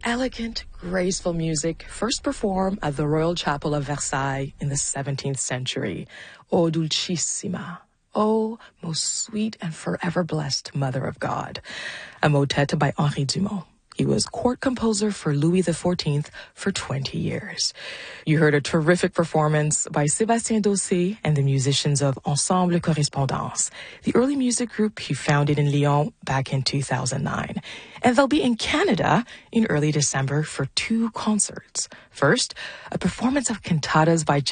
elegant, graceful music first performed at the Royal Chapel of Versailles in the 17th century. O Dulcissima, O most sweet and forever blessed Mother of God, a motet by Henri Dumont. He was court composer for Louis XIV for 20 years. You heard a terrific performance by Sébastien Dossé and the musicians of Ensemble Correspondance, the early music group he founded in Lyon back in 2009. And they'll be in Canada in early December for 2 concerts. First, a performance of cantatas by